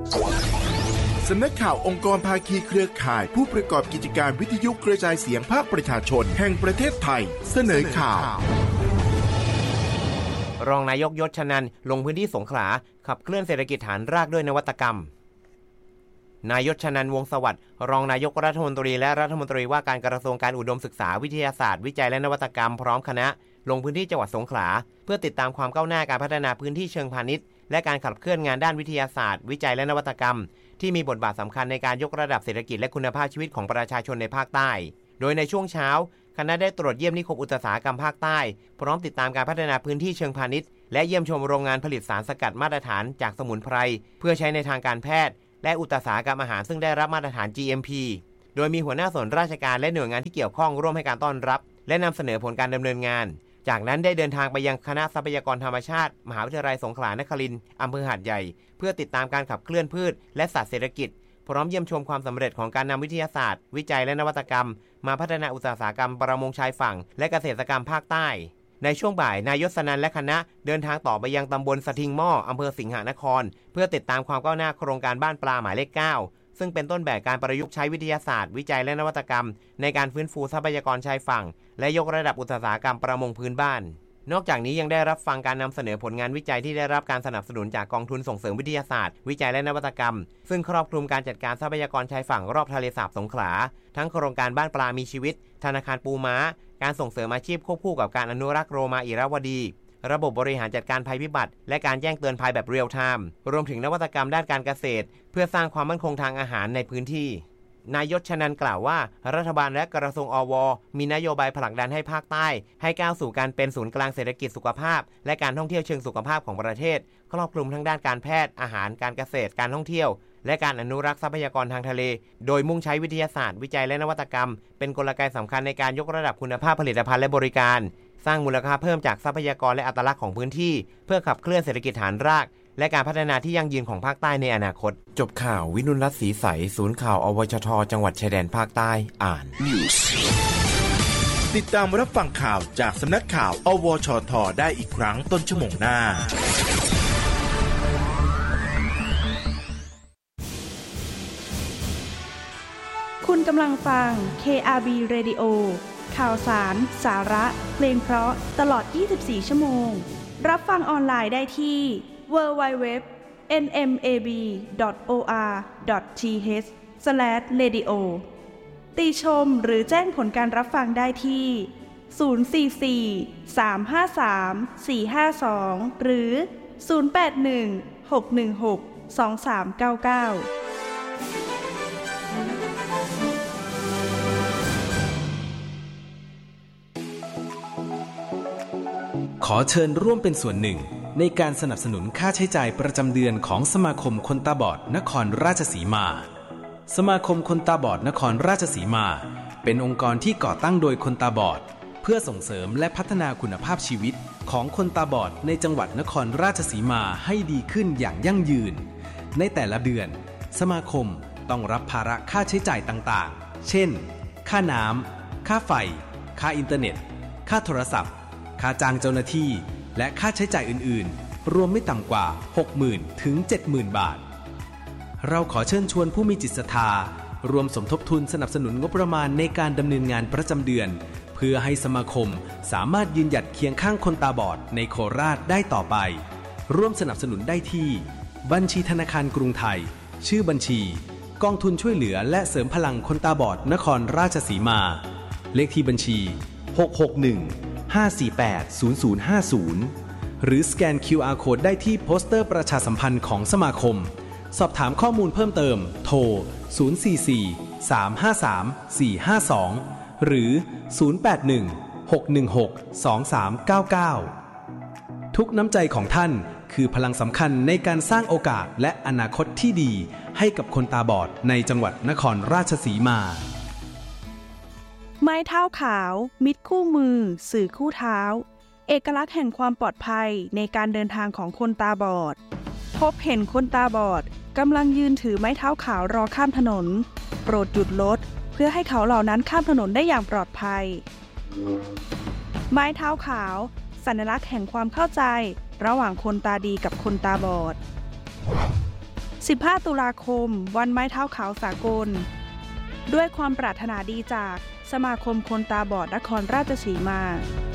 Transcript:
สำนักข่าวองค์กรภาคีเครือข่ายผู้ประกอบกิจการวิทยุกระจายเสียงภาคประชาชนแห่งประเทศไทยเสนอข่าวรองนายกยศชนันท์ลงพื้นที่สงขลาขับเคลื่อนเศรษฐกิจฐานรากด้วยนวัตกรรมนายกชนันท์วงศ์สวัสดิ์รองนายกรัฐมนตรีและรัฐมนตรีว่าการกระทรวงการอุดมศึกษาวิทยาศาสตร์วิจัยและนวัตกรรมพร้อมคณะลงพื้นที่จังหวัดสงขลาเพื่อติดตามความก้าวหน้าการพัฒนาพื้นที่เชิงพาณิชย์และการขับเคลื่อนงานด้านวิทยาศาสตร์วิจัยและนวัตกรรมที่มีบทบาทสำคัญในการยกระดับเศรษฐกิจและคุณภาพชีวิตของประชาชนในภาคใต้โดยในช่วงเช้าคณะได้ตรวจเยี่ยมนิคมอุตสาหกรรมภาคใต้พร้อมติดตามการพัฒนาพื้นที่เชิงพาณิชย์และเยี่ยมชมโรงงานผลิตสารสกัดมาตรฐานจากสมุนไพรเพื่อใช้ในทางการแพทย์และอุตสาหกรรมอาหารซึ่งได้รับมาตรฐาน GMP โดยมีหัวหน้าส่วนราชการและหน่วยงานที่เกี่ยวข้องร่วมให้การต้อนรับและนำเสนอผลการดำเนินงานจากนั้นได้เดินทางไปยังคณะทรัพยากรธรรมชาติมหาวิทยาลัยสงขลานครินทร์อำเภอหาดใหญ่เพื่อติดตามการขับเคลื่อนพืชและสัตว์เศรษฐกิจพร้อมเยี่ยมชมความสำเร็จของการนำวิทยาศาสตร์วิจัยและนวัตกรรมมาพัฒนาอุตสาหกรรมประมงชายฝั่งและเกษตรกรรมภาคใต้ในช่วงบ่ายนายกชนันท์และคณะเดินทางต่อไปยังตำบลสทิงหม้ออำเภอสิงหนครเพื่อติดตามความก้าวหน้าโครงการบ้านปลาหมายเลข 9ซึ่งเป็นต้นแบบการประยุกต์ใช้วิทยาศาสตร์วิจัยและนวัตกรรมในการฟื้นฟูทรัพยากรชายฝั่งและยกระดับอุตสาหกรรมประมงพื้นบ้านนอกจากนี้ยังได้รับฟังการนำเสนอผลงานวิจัยที่ได้รับการสนับสนุนจากกองทุนส่งเสริมวิทยาศาสตร์วิจัยและนวัตกรรมซึ่งครอบคลุมการจัดการทรัพยากรชายฝั่งรอบทะเลสาบสงขลาทั้งโครงการบ้านปลามีชีวิตธนาคารปูม้าการส่งเสริมอาชีพควบคู่กับการอนุรักษ์โรมาอิราวดีระบบบริหารจัดการภัยพิบัติและการแจ้งเตือนภัยแบบเรียลไทม์รวมถึงนวัตกรรมด้านการเกษตรเพื่อสร้างความมั่นคงทางอาหารในพื้นที่นายกชนันท์กล่าวว่ารัฐบาลและกระทรวงอว.มีนโยบายผลักดันให้ภาคใต้ให้ก้าวสู่การเป็นศูนย์กลางเศรษฐกิจสุขภาพและการท่องเที่ยวเชิงสุขภาพของประเทศครอบคลุมทั้งด้านการแพทย์อาหารการเกษตรการท่องเที่ยวและการอนุรักษ์ทรัพยากรทางทะเลโดยมุ่งใช้วิทยาศาสตร์วิจัยและนวัตกรรมเป็นกลไกสำคัญในการยกระดับคุณภาพผลิตภัณฑ์และบริการสร้างมูลค่าเพิ่มจากทรัพยากรและอัตลักษณ์ของพื้นที่เพื่อขับเคลื่อนเศรษฐกิจฐานรากและการพัฒนาที่ยั่งยืนของภาคใต้ในอนาคตจบข่าววินุลรัตน์ศรีใสศูนย์ข่าวอวชทจังหวัดชายแดนภาคใต้อ่าน News ติดตามรับฟังข่าวจากสำนักข่าวอวชทได้อีกครั้งต้นชั่วโมงหน้าคุณกำลังฟัง KRB Radio ข่าวสารสาระเพลงเพราะตลอด24ชั่วโมงรับฟังออนไลน์ได้ที่ www.nmab.or.th/radio ติชมหรือแจ้งผลการรับฟังได้ที่044-353-452หรือ081-616-2399 ขอเชิญร่วมเป็นส่วนหนึ่งในการสนับสนุนค่าใช้จ่ายประจำเดือนของสมาคมคนตาบอดนครราชสีมาสมาคมคนตาบอดนครราชสีมาเป็นองค์กรที่ก่อตั้งโดยคนตาบอดเพื่อส่งเสริมและพัฒนาคุณภาพชีวิตของคนตาบอดในจังหวัดนครราชสีมาให้ดีขึ้นอย่างยั่งยืนในแต่ละเดือนสมาคมต้องรับภาระค่าใช้จ่ายต่างๆเช่นค่าน้ำค่าไฟค่าอินเทอร์เน็ตค่าโทรศัพท์ค่าจ้างเจ้าหน้าที่และค่าใช้จ่ายอื่นๆรวมไม่ต่ำกว่า 60,000 ถึง 70,000 บาทเราขอเชิญชวนผู้มีจิตศรัทธารวมสมทบทุนสนับสนุนงบประมาณในการดำเนินงานประจำเดือนเพื่อให้สมาคมสามารถยืนหยัดเคียงข้างคนตาบอดในโคราชได้ต่อไปร่วมสนับสนุนได้ที่บัญชีธนาคารกรุงไทยชื่อบัญชีกองทุนช่วยเหลือและเสริมพลังคนตาบอดนครราชสีมาเลขที่บัญชี661-548-0050หรือสแกน QR Code ได้ที่โปสเตอร์ประชาสัมพันธ์ของสมาคมสอบถามข้อมูลเพิ่มเติมโทร044-353-452หรือ081-616-2399ทุกน้ำใจของท่านคือพลังสำคัญในการสร้างโอกาสและอนาคตที่ดีให้กับคนตาบอดในจังหวัดนครราชสีมาไม้เท้าขาวมิตรคู่มือสื่อคู่เท้าเอกลักษณ์แห่งความปลอดภัยในการเดินทางของคนตาบอดพบเห็นคนตาบอดกำลังยืนถือไม้เท้าขาวรอข้ามถนนโปรดหยุดรถเพื่อให้เขาเหล่านั้นข้ามถนนได้อย่างปลอดภัยไม้เท้าขาวสัญลักษณ์แห่งความเข้าใจระหว่างคนตาดีกับคนตาบอด 15 ตุลาคมวันไม้เท้าขาวสากลด้วยความปรารถนาดีจากสมาคมคนตาบอดนครราชสีมา